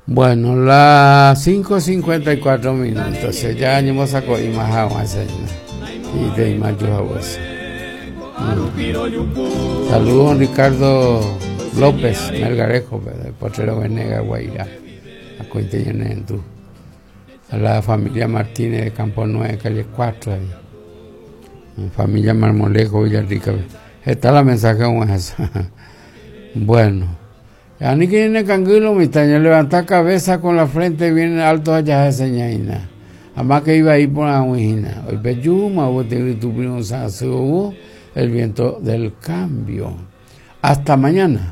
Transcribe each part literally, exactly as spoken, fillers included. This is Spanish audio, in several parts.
Bueno, las cinco cincuenta y cuatro minutos. Ya hemos sacado imagen y de imagen a vos. Saludos a Ricardo López, Melgarejo, de Potrero Venega, Guairá, a Cointeñanentú. A la familia Martínez de Campo Nueve, calle cuatro, ahí. Familia Marmolejo, Villarrica. Está la mensaje con esa. Bueno. A ni que viene canguilo, mi taña, levanta cabeza con la frente bien alto allá de señaina. Además que iba ahí por la huijina. Hoy peyuma, vos te tu primo Sansu, el viento del cambio. Hasta mañana.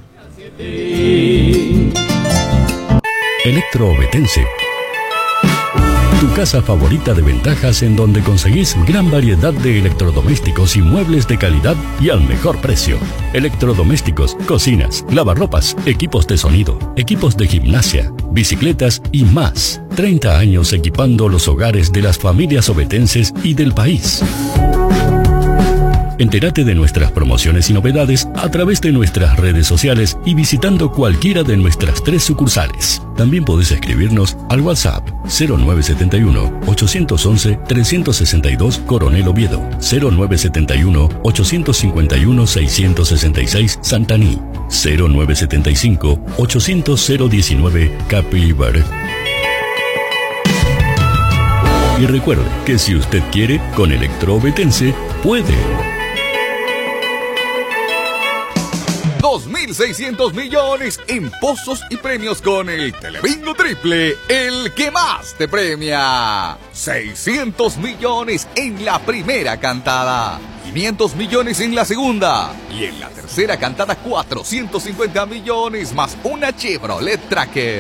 Electroovetense. Tu casa favorita de ventajas en donde conseguís gran variedad de electrodomésticos y muebles de calidad y al mejor precio. Electrodomésticos, cocinas, lavarropas, equipos de sonido, equipos de gimnasia, bicicletas y más. treinta años equipando los hogares de las familias ovetenses y del país. Entérate de nuestras promociones y novedades a través de nuestras redes sociales y visitando cualquiera de nuestras tres sucursales. También podés escribirnos al WhatsApp cero nueve siete uno, ocho once, tres seis dos Coronel Oviedo, cero nueve siete uno, ocho cinco uno, seis seis seis Santaní, cero nueve siete cinco, ochocientos cero diecinueve Capilbar. Y recuerde que si usted quiere, con Electroovetense puede. dos mil seiscientos millones en pozos y premios con el Telebingo Triple, el que más te premia. seiscientos millones en la primera cantada, quinientos millones en la segunda y en la tercera cantada cuatrocientos cincuenta millones más una Chevrolet Tracker.